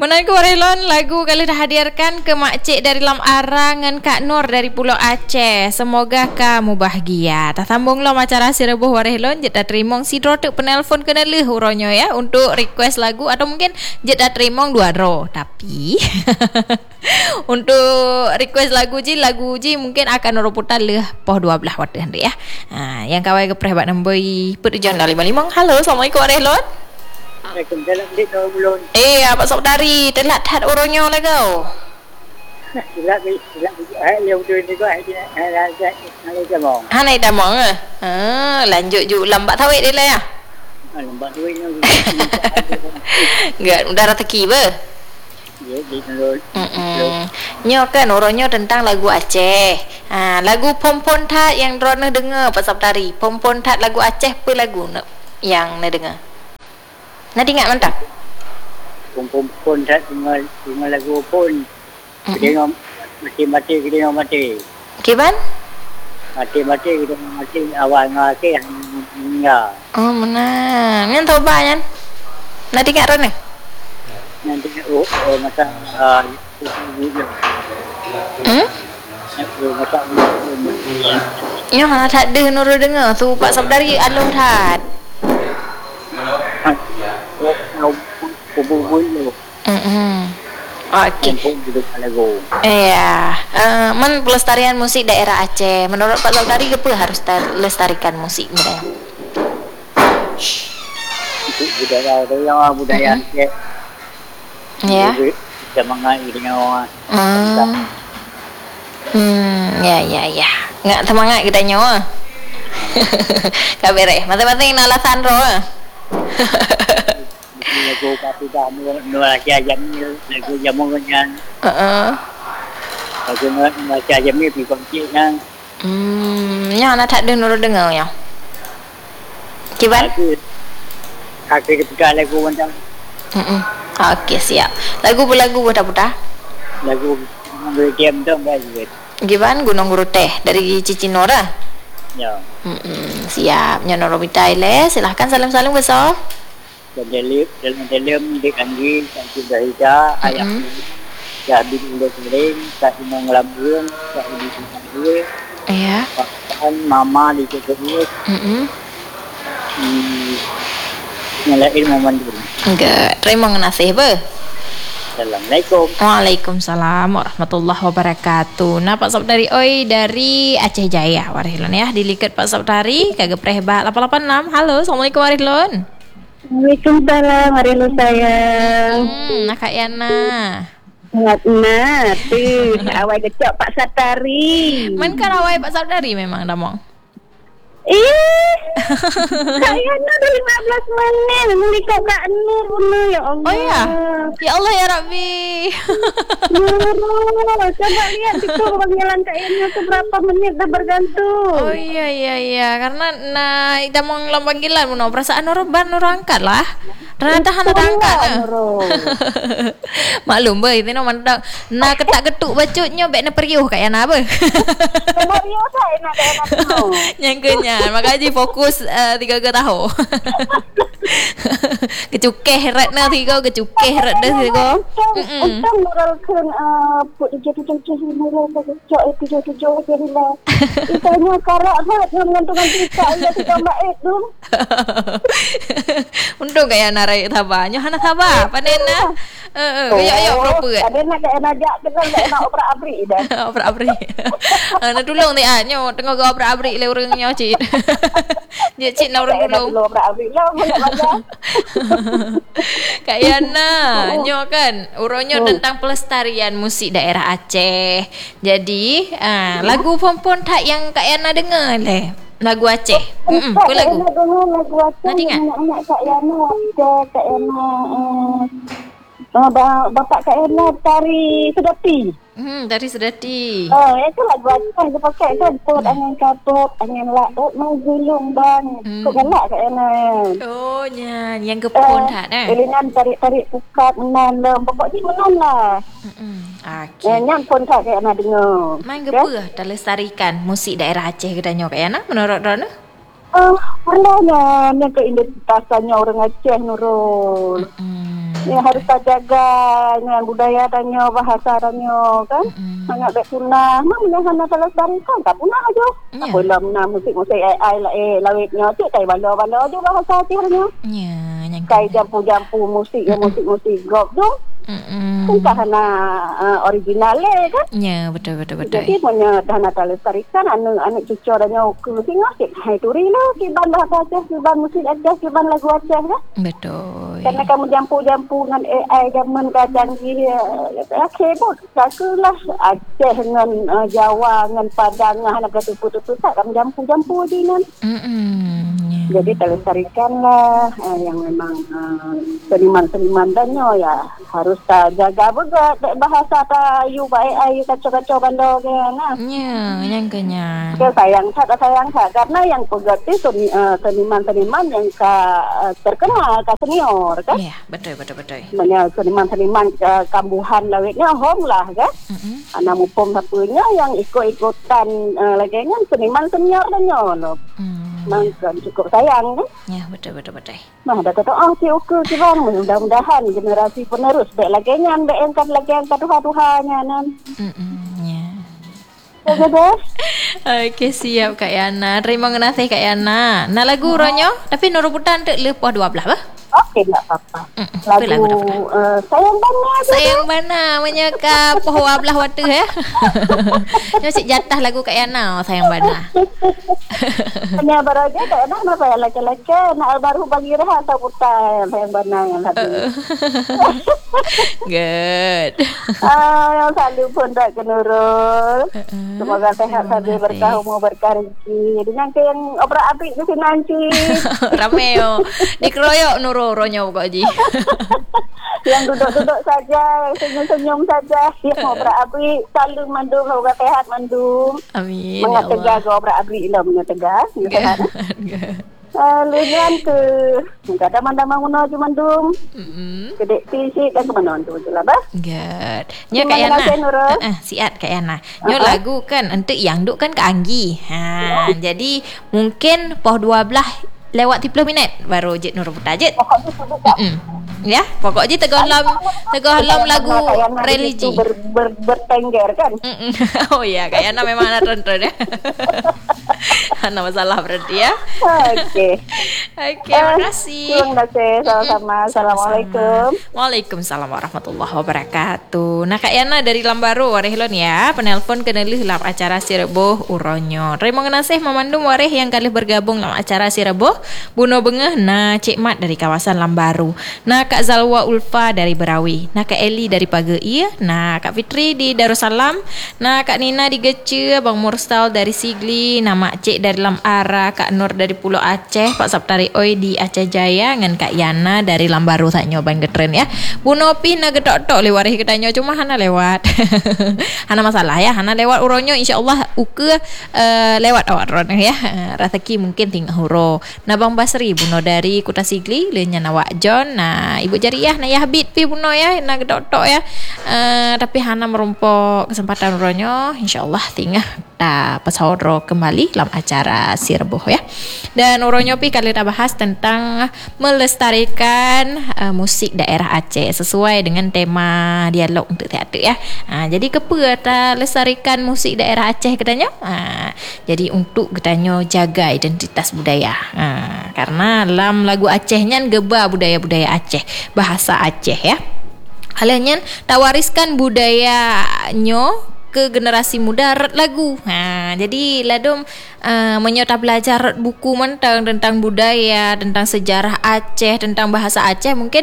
Menurut Warelon, lagu kali dah hadirkan ke Makcik dari Lam Arang dengan Kak Nur dari Pulau Aceh. Semoga kamu bahagia. Tak sambung lo macam rahsia rebuh Warelon. Jet dah terima si dro tu penelpon kena leh uronyo ya untuk request lagu atau mungkin jet dah terima dua dro. Tapi untuk request lagu ji mungkin akan ruputan leh poh 12 waktu nanti ya. Yang kawai ke prehbat nombor pertujuan 55. Halo, Assalamualaikum Warelon. Waalaikumsalam dik kau belum. Pak Saudari, telat hat orangnya lah kau. Silap yang tu ni kau dia jamong. Naik damang lanjut ju lambat tawik dia lah ya. Lambat tu ni. Enggak, udah rezeki be. Ya, di nol. Nyo kan orangnya tentang lagu Aceh. Lagu Pompon Tat yang drone dengar Pak Saudari. Pompon Tat lagu Aceh apa lagu yang nak dengar? Nak ingat mantap? Pun tak tinggal lagu pun. Kita mati kita mati. Kiban? Mati kita mati awal ngake hingga. Oh mana? Yang tahu banyak. Nak ingat Rona? Nanti masa masa Yang nak tak ada nuru dengar tu Pak Saudari alung tat. Okey. Man pelestarian musik daerah Aceh. Menurut Pak Saudari apa harus lestarikan musik mereka? Budaya Aceh. Ya. Semangat dengan orang. Ya. Nggak semangat kita nyawa. Kabere. Mata-mata yang alasan roh. Lagu Pati dah mula jam ni lagu jamu kan. Lagu mula jam ni pergi kunci kan. Nya nak tak dengar ya. Kiban? Kaki ketika lagu macam. Okey siap. Lagu buta-buta. Lagu game tu baik. Kiban Gunung Guru Teh dari Cici Nora. Ya. Siap. Nya Nora Bitai le. Silahkan salam-salam besar. Dalam di kanji sudah hijau ayam dah bikin kering tak inang lambung tak dibuat ya kan mama di kedua nyalain momen dulu enggak terima ngasih be. Assalamualaikum. Waalaikumsalam warahmatullahi wabarakatuh. Nah Pak Saudari oi dari Aceh Jaya Warelon ya dilikat Pak Saudari kagak prehbat 886. Halo, Assalamualaikum Warelon. Waalaikumsalam, Warelon sayang. Nak Kak Yana. Tu awal kecok Pak Satari. Man kan awal Pak Saudari memang dah mong. Kak Yana dah 15 menit melihat Kak Nur pula ya Allah. Oh ya. Ya Allah ya Rabbi. Coba lihat itu panggilan Kak Yana tu berapa menit dah bergantung. Oh iya karena dah mong lam panggilan mun perasaan orang angkat lah. Ternyata hana angkat lah. Maklum be itu no mandang. Nah ketak-ketuk bacutnya bek na periuh Kak Yana be. Periuh saya nak Kak Yana tu. Nyangkanya makanya fokus 3 tahu. Kecukeh rat na 3 kecukeh rat dah 3. Untung moralkan put dijatuh-jatuh moral kecok itu jadi lah. Itanya karak mat mengantungan kita ya tidak baik tu. Untung kayak narai tabanya hana tabah panena. Ya proper. Ada nak ajak dengan nak opera-abri dah. Opera-abri. Nak tolong dia nyo tengok ke opera-abri le urangnya cik. Dia cik nak orang tolong. Opera-abri lah banyak banyak. Kak Yana nyo kan uronyo tentang pelestarian musik daerah Aceh. Jadi lagu Pompon Tat yang Kak Yana dengar le. Lagu Aceh. Apa lagu? Lagu Aceh. Nak ingat? Anak Kak Yana Kak Yana bapak Kak Yana tari sedati. Dari Sedati. Itu lagu Aceh dia pakai kan pot angin kapuk, angin laut mau gulung bang. Kok galak Kak Yana. Oh yang ke Pompon Tat Elingan tarik-tarik pukat menan lah. Pokoknya menan lah. Okey. Yang pun Kak Yana dengar. Main ke apa dah lestarikan musik daerah Aceh katanya Kak Yana menurut Rona? Pandanya ni ke identitasnya orang Aceh Nurul. Ya harus tak jaga dengan budaya danyo, bahasa danyo kan. Sangat baik punah. Mana hana kalau lestarikan tak punah aja. Tak boleh menang musik-musik AI lawitnya tu kai bala-bala aja bahasa Acehnya. Ya, Kai jampu-jampu musik musik rock tu. Kan hana original kan. Ya, betul. Jadi punya hana lestarikan anak cucu danyo ke singa sik hai turi lah kiban bahasa Aceh, kiban musik Aceh, kiban lagu Aceh kan. Betul. Karena kamu jampu-jampu dengan AI zaman ka canggih kebot kakulah Aceh dengan Jawa dengan Padang anak putus-putus kamu jampu-jampu di nan. Jadi terlestarikanlah yang memang seniman-seniman danyo ya harus tak jaga begat bahasa ta you ba AI kacau-kacau bandar kan. Ya, yang kenya. Sayang karena yang pegat itu seniman-seniman yang terkenal senior kan. Ya, betul. Banyak seniman-seniman kambuhan lawitnya hong lah kan. Anak mupom sapunya yang ikut-ikutan lagi kan seniman senior danyo. Mangkan cukup sayang kan. Ya, betul. Nah, dah kata si okey bang, mudah-mudahan generasi penerus baik lagi nyan, baik angkat Tuhan-Tuhannya nan. Ya. Betul. Okey, siap Kak Yana. Terima kasih Kak Yana. Nah lagu ronyo tapi nuruputan tek lepas 12 bah. Okey, tak apa-apa. Lagu sayang banget. Sayang mana menyeka poh 12 waktu ya. Yo sik jatah lagu Kak Yana, sayang mana. Hanya baraja tak ada apa ya laki-laki nak baru bagi rehat atau putar sayang banget yang satu. Good. Yang selalu pun tak kenurul. Semoga sehat sambil berkah umur berkah rezeki. Dengan ke yang obrak-abrik tu nanti. Ramai yo. Dikeroyok ronyo kok Ji. Yang duduk-duduk saja, yang senyum-senyum saja, yang obrak-abrik selalu mandum, semoga sehat mandum. Amin. Mengat tegak ke obrak-abrik lah mengat tegak. Lujan ke ada mandang guna je mandum. Kedek fisik dan kemana tu je lah bah. Good. Nya Kak Yana. Siat Kak Yana. Nya lagu kan untuk yang duk kan ke Anggi. Jadi mungkin poh 12 lewat 30 minit baru Jit Nur Putar Jit. Ya, pokoknya tegoh lam lagu religi. Bertengger kan. Oh ya, Kak Yana memang ada tren ya. Ada masalah berarti ya. Okey, terima kasih. Terima kasih, sama-sama. Assalamualaikum. Waalaikumsalam warahmatullahi wabarakatuh. Nah Kak Yana dari Lambaru warehlon ya, penelpon kenelih dalam acara Sireboh Uronyo. Terima kasih memandung wareh yang kali bergabung dalam acara Sireboh Buno Bengeh. Nah Cik Mat dari kawasan Lambaru. Nah Kak Zalwa Ulfa dari Berawi. Nah Kak Eli dari Pagei. Nah Kak Fitri di Darussalam. Nah Kak Nina di Gece, Bang Mursal dari Sigli, nama Cik dari Lam Ara, Kak Nur dari Pulau Aceh, Pak Saptari Oi di Aceh Jaya, dengan Kak Yana dari Lambaru tak nyobain getren ya. Bu Nopi na getok-tok lewarih ketanyo cuma hana lewat. Hana masalah ya, hana lewat uronyo insyaallah uke lewat awak ron ya. Rataki mungkin tinggal huro. Nah Bang Basri Buno dari Kuta Sigli, lenya nawak John. Nah Ibu Jariah na ya habit pi Buno ya, na getok-tok ya. Tapi hana merumpok kesempatan uronyo insyaallah tinggal ta pesawro kembali dalam acara Sireboh ya. Dan uronyo pi kali kita bahas tentang melestarikan musik daerah Aceh sesuai dengan tema dialog untuk teater ya. Jadi kepa ta lestarikan musik daerah Aceh katanya. Jadi untuk katanya jaga identitas budaya. Karena dalam lagu Acehnya geba budaya-budaya Aceh, bahasa Aceh ya. Halnya tawariskan budayanyo ke generasi muda lagu. Jadi ladom menyota belajar buku tentang budaya, tentang sejarah Aceh, tentang bahasa Aceh mungkin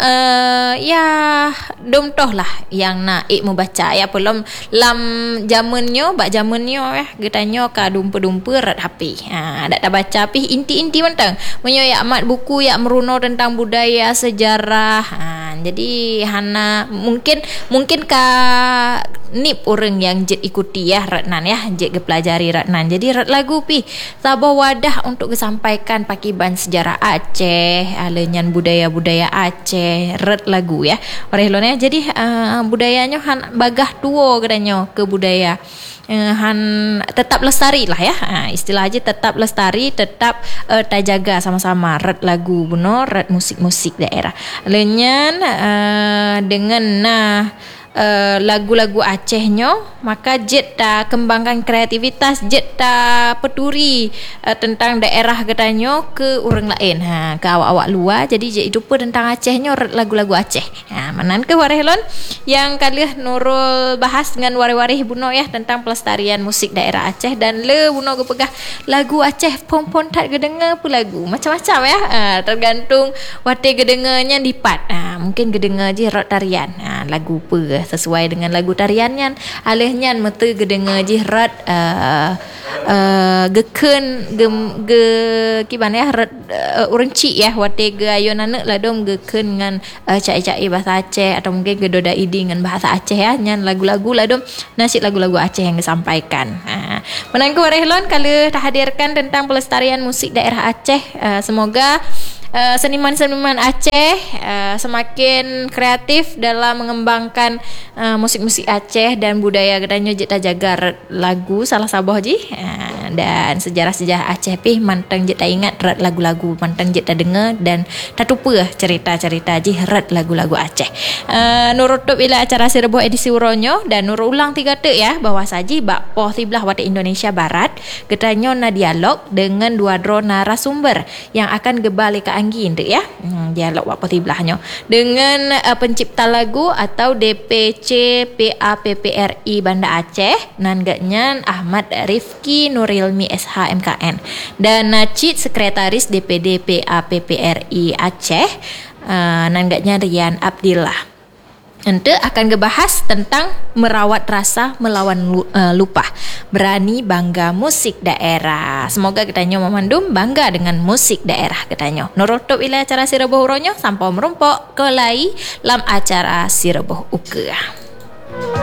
ya dom toh lah yang naik membaca ya belum lam zamannya ya getanyo ka dumpe-dumpe rat HP. Dak tak baca pi inti-inti mentang menyo ya amat buku ya meruno tentang budaya sejarah. Jadi hana mungkin ka nip orang yang jet ikuti ya ratnan ya jet ke pelajari ratnan. Jadi lagu lagu pi sabah wadah untuk disampaikan pakiban sejarah Aceh, alenyan budaya-budaya Aceh, red lagu ya. Orelon ya. Jadi budayanya han bagah tua katanya ke budaya han tetap lestari lah ya. Istilah aja tetap lestari, tetap terjaga sama-sama red lagu buno, red musik-musik daerah. Lenyan dengan lagu-lagu Acehnya, maka jet kembangkan kreativitas, jet peturi tentang daerah katanya ke orang lain, ke awak-awak luar. Jadi jet itu pun tentang Acehnya, lagu-lagu Aceh. Manan ke warehlon yang kali Nurul bahas dengan warih-warih buno ya tentang pelestarian musik daerah Aceh, dan le buno ke pegah lagu Aceh pon tak gedengar pun lagu macam-macam ya. Tergantung wate gedengarnya dipat. Mungkin gedengar je rot tarian. Lagu pe sesuai dengan lagu tariannya, alehnya mete gedengar je rot geken ge kiban ya rot orang cik ya wate ge ayon anak lah dom geken dengan cai-cai bahasa Aceh, atau mungkin gedoda idi dengan bahasa Aceh ya, nyan lagu-lagu lah dom nasib lagu-lagu Aceh yang disampaikan. Menangku warehlon kalau hadirkan tentang pelestarian musik daerah Aceh. Semoga seniman-seniman Aceh semakin kreatif dalam mengembangkan musik-musik Aceh dan budaya katanya jeta jaga lagu salah sabah ji, dan sejarah-sejarah Aceh pi mantang jeta ingat rat lagu-lagu, mantang jeta dengar dan tatupa cerita-cerita ji rat lagu-lagu Aceh. Nurutup ila acara Sireboh edisi Uronyo, dan nur ulang 3 tek ya bahwa saji bak poh tiblah wate Indonesia Barat katanya na dialog dengan dua dro narasumber yang akan gebalik ke angin tu ya. Dialog apa tiblahnya dengan pencipta lagu atau DPC PAPPRI Banda Aceh nan gaknya Ahmad Rifki Nurilmi SH MKN, dan Cid Sekretaris DPD PAPPRI Aceh nan gaknya Rian Abdillah. Ente akan ngebahas tentang merawat rasa melawan lupa, berani bangga musik daerah. Semoga katanya memandum bangga dengan musik daerah katanya. Nurul top ila acara Sireboh Uronyo sampai merumpok ke lai lam acara Sireboh Uke.